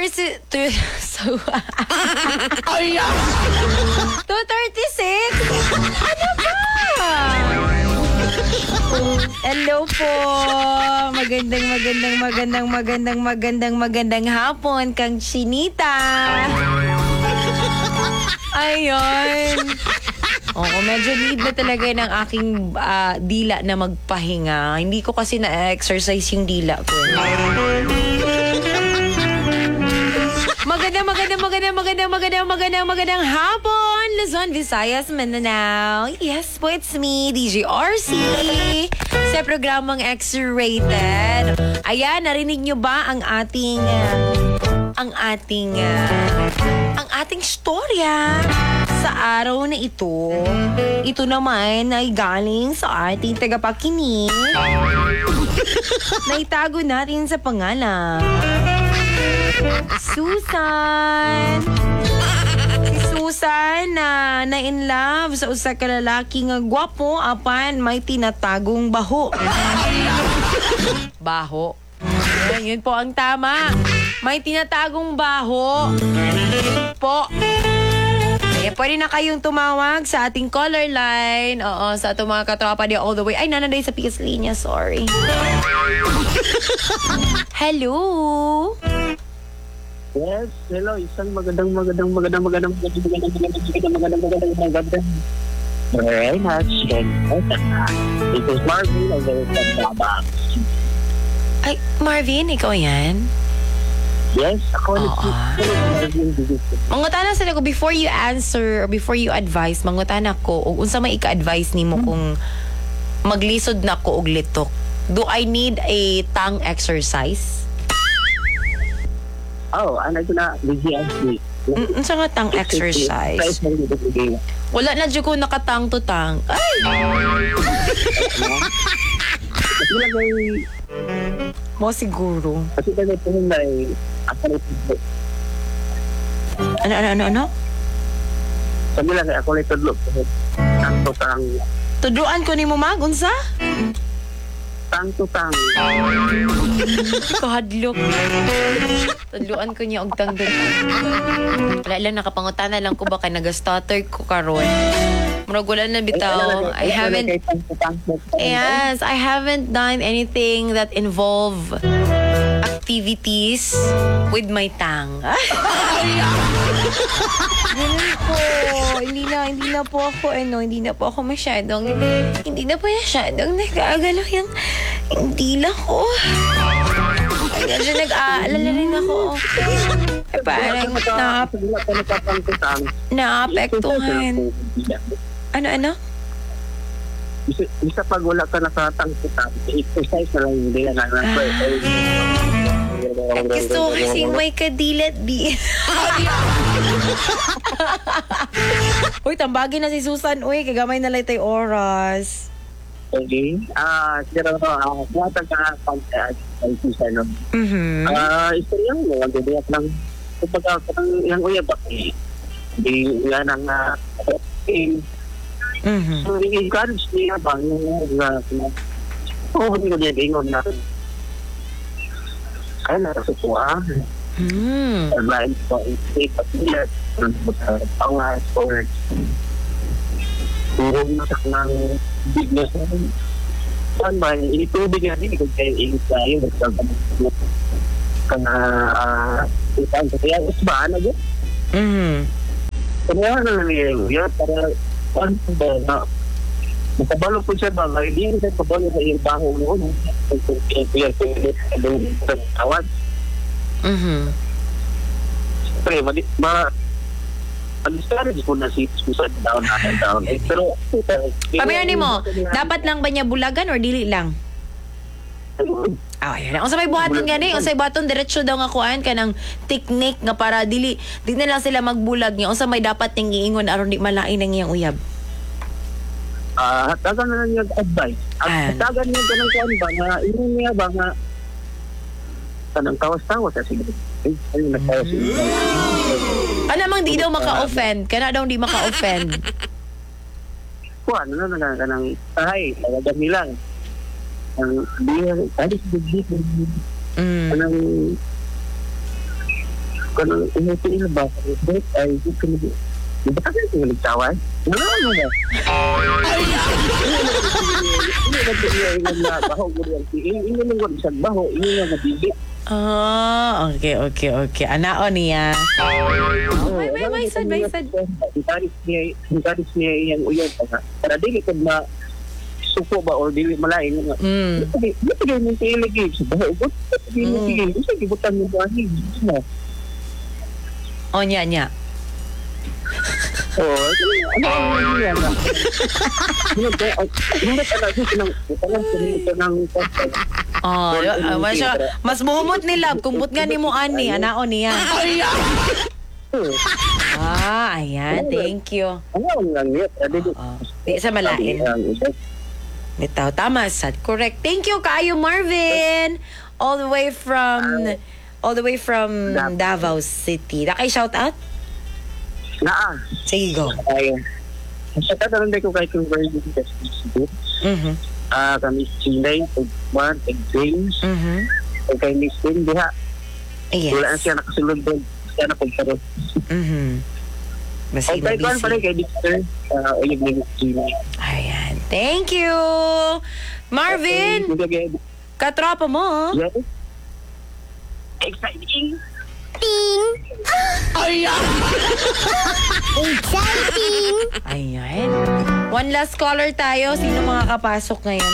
So, Ay! 2:36? Ano ba? Hello po. Magandang hapon kang Chinita. Ayun. Oo, medyo need na talaga ng aking dila na magpahinga. Hindi ko kasi na-exercise yung dila ko. Magandang hapon, Luzon, Visayas, Mindanao. Yes po, it's me, DJ RC. Sa programang X-Rated. Ayan, narinig nyo ba ang ating storya sa araw na ito? Ito naman ay galing sa ating tagapakinig. Naitago natin sa pangalan Susan. Si Susan na in love sa usa ka lalaki nga gwapo apan may tinatagong baho. Baho. Yun po ang tama. May tinatagong baho. Po. Pwede na kayong tumawag sa ating caller line. Oo, sa ating mga katropa di all the way. Ay, nanaday sa PS linya. Sorry. Hello? Yes, hello. Isang magandang very much. This is Marvin. I'm very from Ay, Marvin, ikaw yan? Yes, ako mangutana sila ko before you answer or before you advise, mangutana ko ug unsa may ika-advise nimo kung maglisod na ko og litok. Do I need a tongue exercise? Oh, ano ko na busy. Unsa nga tongue exercise? Wala na jud ko nakatang to tang. Ay. Mo siguro. Kasi kasi po na Ano? sabi lang ako ulit tudlok. Tanto tang. Tudloan ko nimo mag unsa? Tanto tang. Kahadlok. Tudloan ko niya og tang. Wala lang nakapangutana lang ko baka nagastutter ko karon. Murag wala na bitaw. I haven't done anything that involve activities with my tongue. Ganun po. Hindi na po ako masyadong nag-aagalaw yung dila ko. Medyo nag-aalala rin ako. Ay, parang naapektuhan. Ano? Bisa pag wala ka nakatangkitan, exercise na lang hindi na Gusto kasi may kadilat di. Uy, tambagin na si Susan. Uy, kagamay na lang tayo oras. Okay. Siguro kuwatan ka pag-Susan. Istorya mo, magbibiyak lang. Kapag yung uyab ako, hindi nga nang so, i-encourage niya ba hindi ko niya ingon na kaya nakasukuha. Lain po, ipatilat, pangas, or puro nasak ng business. Saan ba, itubig nga din, kung kayo ingit tayo, ka na itaan sa kaya, usbaan na din. Kaya na nangyayari yun, para ano ba na makabalo po siya ba, hindi siya kabalo sa iyong baho noon. Tawad. Siyempre, discourage po na si Susan down. Pero, pamiyanin mo, dapat lang ba niya bulagan or dili lang? Ayan. Kung sa may buhaton gani, kung sa may buhaton, diretso daw nga kuhaan ka ng technique nga para di na lang sila magbulag niya. Kung sa may dapat niyang iingon aron di malain ang iyang uyab. Hatagan na niya advice. Hatagan niya ka ng kuhaan ba nga, inon niya ba nga kanang tawas-tawas kasi ayun nagtawas siya. Namang di daw maka-offend. Kana daw di maka-offend. Kuhaan na kanang ay, tawagan nilang. Ang dia tadi sedikit anang Kalau ini ba, ay di ba kasi yung nagtawan? Wala mo na. Ini na baho ko yan. Ini na ko isang baho. Ini na nabili. Okay. Anaon niya. May sad. Hintaris niya yung uyan. Para dili ko na suko ba or dili malain. Dito ganyan yung tiligid. Sa baho ko. Dili mo sige. Ibutan mo ba niya. Nya. Ano ang yan? Hindi mas muhumot ni Love kung nga ni mo ani, anaon niya. Ayan, thank you. Ano lang yun? Di sa malain. Bitaw, tama, sad. Correct. Thank you kaayo Marvin. All the way from Davao City. Nakay shout out? Naa. Sige, go. Ayun. Sa tatanong ko kay Conversion Facebook. Kami Sinay, Tugman, James. Kay Miss Tim, diha. Yes. Wala siya nakasulod doon. Siya na pagkaroon. Basta Okay, kung pala kay Dexter, uyag ni Miss Sinay. Ayan. Thank you. Marvin, katropa mo. Yes. Exciting. Exciting. Ayan. One last caller tayo. Sino makakapasok ngayon?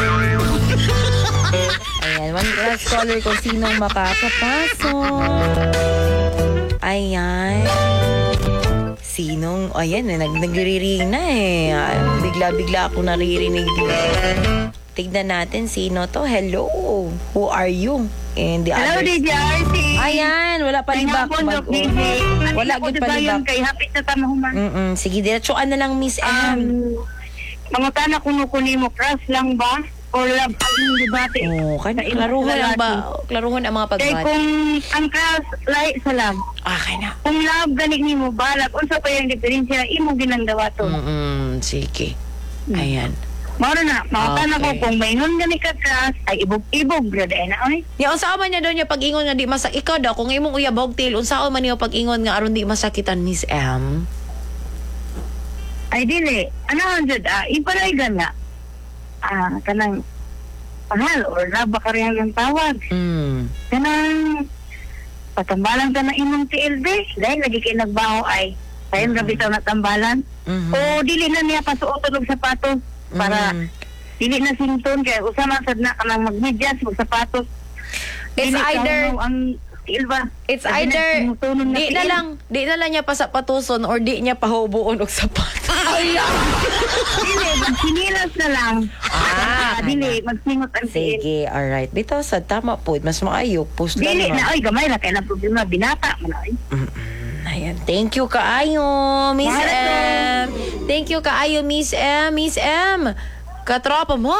Ayan. One last caller kung sinong makakapasok. Ayan. Sinong? Ayan. Nagre-ring na eh. Bigla-bigla ako naririnig. Tignan natin sino to. Hello. Who are you? And the Hello, others. DJ Artie. Ayan, wala pa ni back. Wala gud pa ni back. Kay hapit na tamahuman. Sige, diretsoan na lang Miss M. Mangutana kuno mo, crush lang ba? Or love ang debate? Klaruhon ang mga Kay pagbati. kung ang crush, lahi sa love. Okay na. Kung love, ganig ni mo balak. Unsa pa yung diferensya, imo ginangdawato. Sige. Ayan. Maro na, mangutana ko Okay. kung maingon gani ka crush, ay ibog-ibog, grada na, oy. Ya, unsaon man niya daw niya pag-ingon nga di masak. Ikaw daw, kung imong uyabog til, unsaon man niya pag-ingon nga aron di masakitan Miss M? Ay, dili. Ano, Jud, ipalaigan nga. Kanang pangal or love ba kariyang yung tawag. Kanang patambalan ka na imong TLB. Dahil lagi kayo nagbaho ay sayang gabi tayo natambalan. O dili na niya pasuotog og sapatos para dili na sington kaya usama sad na kanang magmedyas magsapatos. It's Dili either ka ang TLB. It's either di na lang niya pasapatuson or di niya pahubuon og sapat. Dili magsinilas na lang. Dili magsingot ang TL. Sige, alright. Dito sa tama po, mas maayo post Dili lang. na ay gamay na kay na problema binata man ay. Ayan. Thank you kaayo, Miss M. Thank you kaayo, Miss M. Miss M, katropa mo.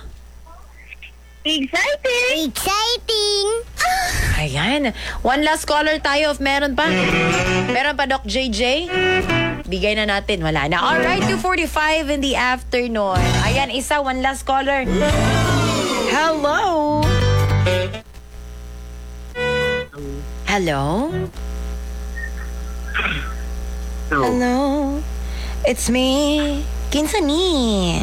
Exciting! Ayan. One last caller tayo if meron pa. Meron pa, Doc JJ? Bigay na natin. Wala na. Alright, 2:45 in the afternoon. Ayan, one last caller. Hello? Hello? Hello? It's me. Kinsa ni?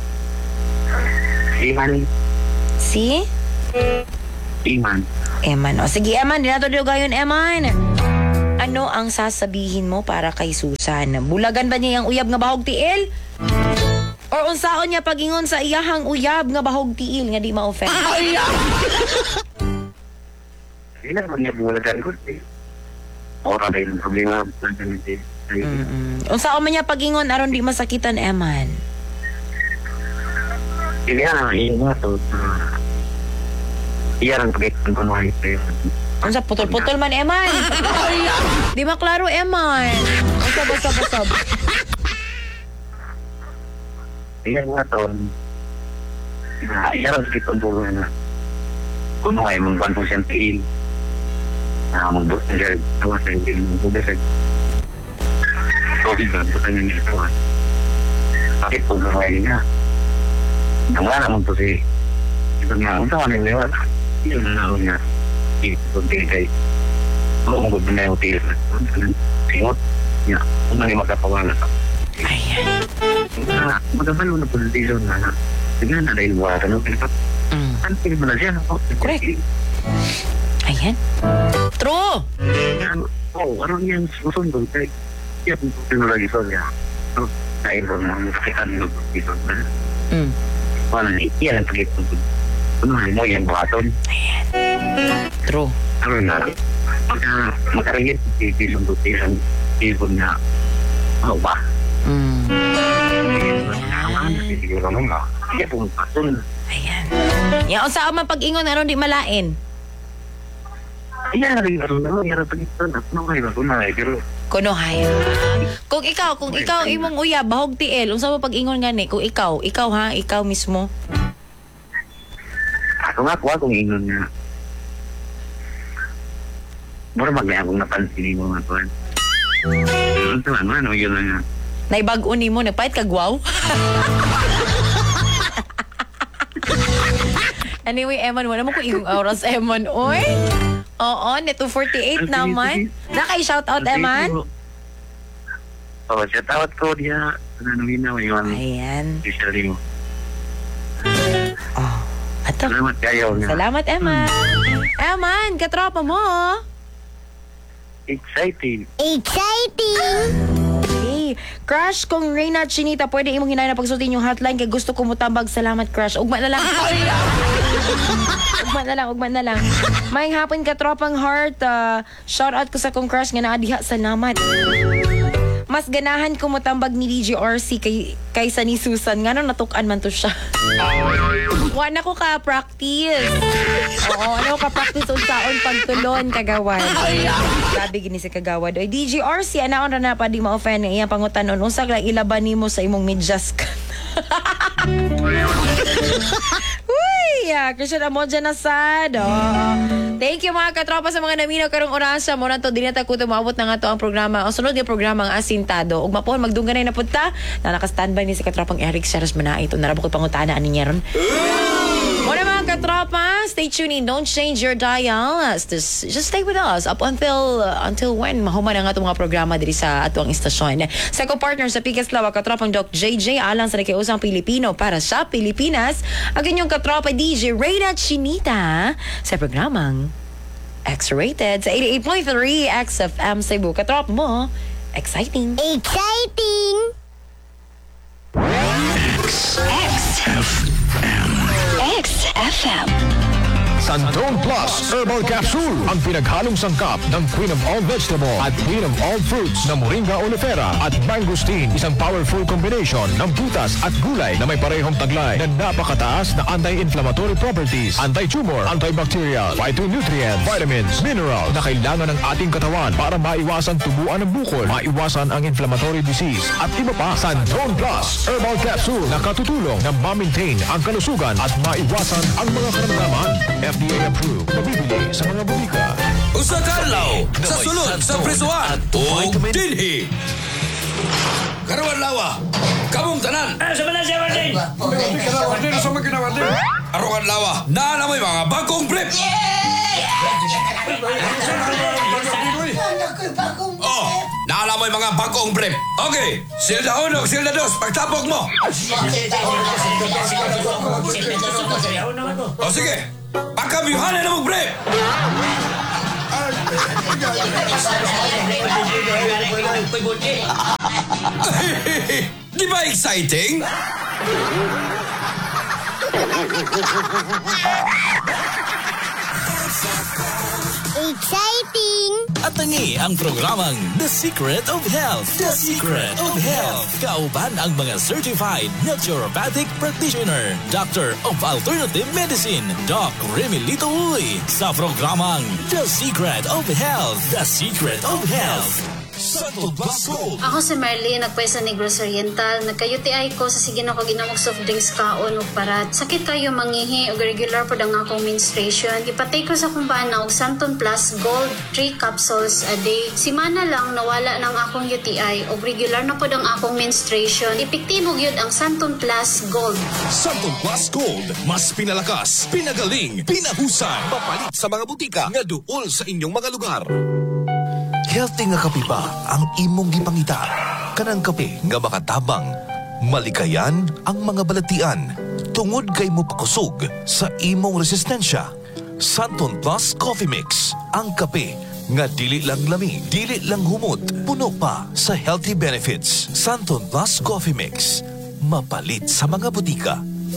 Iman. Si? Iman. Eman. O sige, Eman. Dinatulog gayon, Eman. Ano ang sasabihin mo para kay Susan? Bulagan ba niya yung uyab nga bahog tiil? Or unsaon niya pagingon sa iyahang uyab nga bahog tiil nga di ma-offend? Hindi naman niya bulagan ko. Ora dahil problema. Unsaon man niya pagingon aron di masakitan, Eman? Hindi na iyon to. Iyan ang pagkitan ko nung ito. Unsa putol-putol man, Eman? Di maklaro, Eman. Usab. Iyan nga to. Iyan ang pagkitan ko na. Kung ay mong banto siyang tiil. Magbos na siya. Tawas na hindi mong kubesag. So, iban po tayo niya tawas. Bakit po gawin niya? Ang wala naman po si ito nga. Ang tawa nila yun. Yun na ako niya. Ito kay Maungod na yung tiil. Singot. Ya, kung nang magkapawala sa. Ayan. Magkabalo na politician na. Sige na dahil buwata. Ano mo na siya? Correct. Ayan. True. Oo, ano yan? Susunod. Kaya kung lagi sa niya. Dahil ko na sakitan ng politician na. Wala na. Iyan ang pagkitong. Ano mo yan buhaton? Ayan. True. Ano na? Magkaringit. Politician. Ibon na. Ano ba? Siguro naman nga. Kaya pong pasun. Ayan. Yan, o saan man pag-ingon, ano di malain? Ayan, ano naman. Yan ang pag-ingon. Ano kayo? Ano na eh. Pero Kuno hay. Kung ikaw imong uya bahog tiil, unsa mo pag-ingon gani? Kung ikaw ha, ikaw mismo. ako nga kung ingon nga. Mura magmaya akong napansin mo nga tuwan. Ano yun nga. Naibag-o nimo nagpait kag wow. Anyway, Eman, wala mo kung igong oras, Eman, oy. Oo, neto 48 naman. Naka-shoutout, Eman? Oo, shoutout ko diya. Nanawin na, yun. Ayan. Usually mo. Oh, ato. Salamat kayo. Salamat, Eman. Eman, katropa mo. Exciting. Hey, Crush, kung Reyna Chinita, pwede imong hinay na pagsutin yung hotline kay gusto ko mutambag. Salamat, Crush. Ugma na lang. Ugma na lang. Maayong hapon ka, tropang heart. Shout out ko sa kong crush nga naadiha. Salamat. Mas ganahan ko mutambag ni DJ RC kaysa ni Susan. Nga nung natukan man to siya. Wala ko ka-practice. Oo, ano ka-practice unsaon pagtulon kagawad. Grabe gini si kagawad. Oy, DJ RC, anaon na pa di ma-offend nga iyang pangutanon. Unsa lang ilaban nimo sa imong medyas ka? Uy, Christian Amoja na sad. Oh. Thank you mga katropa sa mga naminaw karong orasa mo na to din ta kuto maabot na nga to ang programa. Ang sunod nga programa ang Asintado. Ug mapon magdungganay na punta na naka-standby ni si katropang Eric Seras Manait. Narabo ko pangutana ani niya ron. Muna mga katropa, stay tuned in. Don't change your dial. Just stay with us up until when mahuman na nga itong mga programa diri sa atuang istasyon. Sa co-partner sa Pikas Lawa, katropang Doc JJ alang sa nakiusang Pilipino para sa Pilipinas, ang inyong katropa DJ Reyna Chinita sa programang X-Rated sa 88.3 XFM Cebu. Katropa mo, exciting. XFM. Santone Plus Herbal Capsule, ang pinaghalong sangkap ng Queen of All Vegetable at Queen of All Fruits na Moringa oleifera at mangosteen. Isang powerful combination ng butas at gulay na may parehong taglay na napakataas na anti-inflammatory properties, anti-tumor, antibacterial, phytonutrients, vitamins, minerals na kailangan ng ating katawan para maiwasan tubuan ng bukol, maiwasan ang inflammatory disease at iba pa. Santone Plus Herbal Capsule na katutulong na ma-maintain ang kalusugan at maiwasan ang mga karamdaman. FDA approved. Mabibili sa mga butika. Usa kadlaw sa sulod sa presuan o dinhi. Karuan lawa. Kamong tanan. Aruan lawa. Naala mo'y mga bagong brief. Oh, naala mo'y mga bagong brief. Okay, silda 1, silda 2, pagtapok mo. O sige. Pagkabyuhanan na mag-brief! Di ba exciting? At tangi ang programang The Secret of Health. The Secret of Health. Kauban ang mga certified naturopathic practitioner, Doctor of Alternative Medicine, Doc Remilito Uy, sa programang The Secret of Health. The Secret of Health. Santo Blasco. Ako si Marlene, nagpwesa ni Gross Oriental. Nagka-UTI ko sa sige na ko ginamog soft drinks kaon o parat. Sakit kayo mangihi o regular po ang akong menstruation. Ipatay ko sa kumbaan na og Santon Plus Gold 3 capsules a day. Simana lang nawala ng akong UTI o regular na po ang akong menstruation. Epektibo yun ang Santon Plus Gold. Santon Plus Gold. Mas pinalakas, pinagaling, pinahusan. Papalit sa mga butika nga duol sa inyong mga lugar. Healthy nga kape ba ang imong gipangita? Kanang kape nga makatabang, malikayan ang mga balatian, tungod kay mo pakusog sa imong resistensya. Santon Plus Coffee Mix, ang kape nga dili lang lami, dili lang humot, puno pa sa healthy benefits. Santon Plus Coffee Mix, mapalit sa mga butika.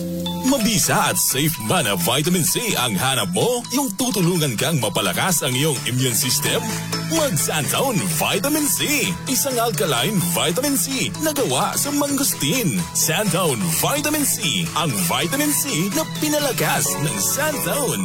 Mabisa at safe ba na vitamin C ang hanap mo? Yung tutulungan kang mapalakas ang iyong immune system? Mag-Santown Vitamin C. Isang alkaline vitamin C na gawa sa mangosteen. Santown Vitamin C. Ang vitamin C na pinalakas ng Santown.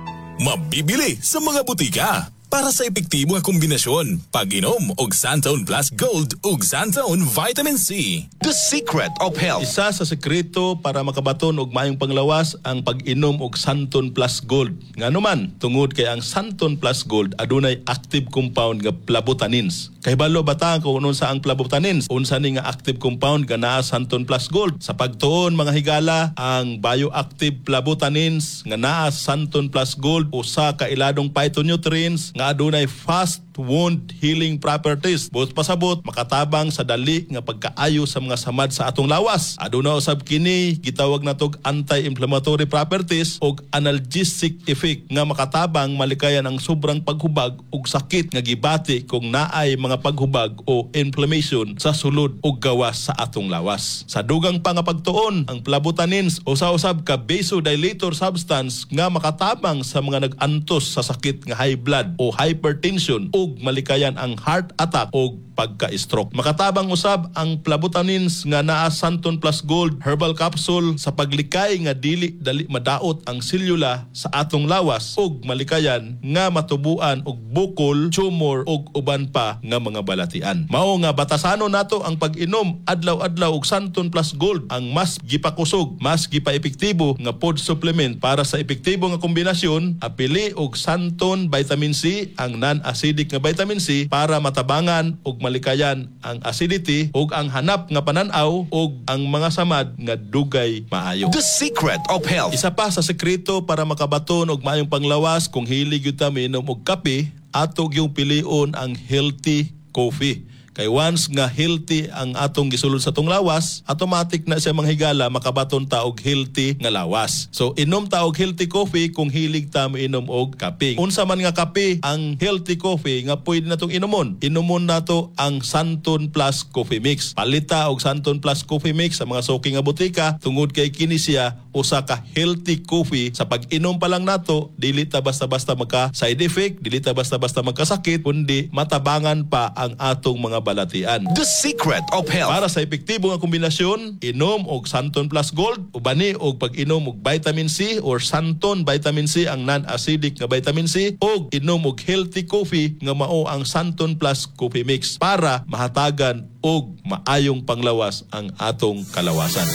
Mabibili sa mga butika. Para sa epektibong kombinasyon, pag-inom og Santown Plus Gold ug Santown Vitamin C. The Secret of Health. Isa sa sekreto para makabaton og maayong panglawas ang pag-inom og Santon Plus Gold. Nganuman, tungod kay ang Santon Plus Gold adunay active compound nga flavotanins. Kahibalo bata kung unsa ang flavotanins, unsa ni nga active compound nga naa Santon Plus Gold. Sa pagtuon mga higala, ang bioactive flavotanins nga naa Santon Plus Gold usa ka iladong phytonutrients nga adunay fast wound healing properties. Buot pasabot, makatabang sa dali nga pagkaayo sa mga samad sa atong lawas. Aduna usab kini gitawag natog anti-inflammatory properties og analgesic effect nga makatabang malikayan ang sobrang paghubag ug sakit nga gibati kung naay mga paghubag o inflammation sa sulod ug gawas sa atong lawas. Sa dugang pa nga pagtuon, ang flavotanins usa-usab ka vasodilator substance nga makatabang sa mga nag-antos sa sakit nga high blood o hypertension ug malikayan ang heart attack ug pagka-stroke. Makatabang usab ang flavotanins nga naa Santon Plus Gold herbal capsule sa paglikay nga dili dali madaot ang selula sa atong lawas ug malikayan nga matubuan og bukol, tumor ug uban pa nga mga balatian. Mao nga batasano nato ang pag-inom adlaw-adlaw og Santon Plus Gold, ang mas gipakusog, mas gipaepektibo nga food supplement para sa epektibo nga kombinasyon. Apili og Santon Vitamin C, ang non-acidic nga vitamin C para matabangan og malikayan ang acidity ug ang hanap nga pananaw ug ang mga samad nga dugay maayo. The Secret of Health. Isa pa sa sekreto para makabaton og maayong panglawas kung hilig gyud ta minom og kape, ato gyung pilion ang healthy coffee. Kay once nga healthy ang atong gisulod sa atong lawas, automatic na siya manghigala makabaton ta og healthy nga lawas. So inom ta og healthy coffee kung hilig ta minom og kape. Unsa man nga kape ang healthy coffee nga pwede natong inomon? Inomon nato ang Santon Plus Coffee Mix. Palita og Santon Plus Coffee Mix sa mga suki nga butika tungod kay kini siya usa ka healthy coffee. Sa pag-inom pa lang nato, dili ta basta-basta magka side effect, dili ta basta-basta magkasakit, kundi matabangan pa ang atong mga balatian. The Secret of Health. Para sa epektibo nga kombinasyon, inom og Santon Plus Gold, ubani og pag-inom og vitamin C or Santon Vitamin C, ang non-acidic nga vitamin C, og inom og healthy coffee nga mao ang Santon Plus Coffee Mix para mahatagan og maayong panglawas ang atong kalawasan.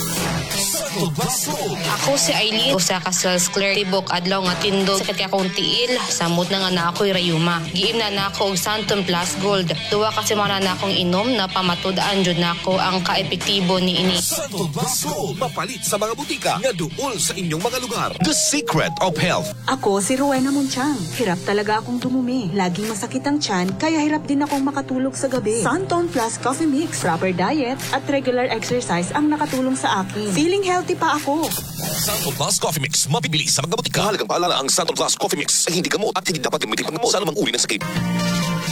Ako si Aileen, usa ka cells clear tibok adlaw nga tindog sakit ka akong tiil, samot na nga na ako'y rayuma. Giim na nako og Santon Plus Gold. Duwa kasi mga na akong inom na pamatud-an jud nako ang kaepektibo ni ini. Santon Plus Gold, mapalit sa mga butika nga duol sa inyong mga lugar. The Secret of Health. Ako si Rowena Munchang. Hirap talaga akong dumumi. Laging masakit ang tiyan, kaya hirap din akong makatulog sa gabi. Santon Plus Coffee Mix, proper diet at regular exercise ang nakatulong sa akin. Feeling healthy pa ako. Santon Plus Coffee Mix, mapibili sa mga butika. Mahalagang paalala, ang Santon Plus Coffee Mix ay hindi gamot at hindi dapat gamitin panggamot sa anumang uri ng sakit.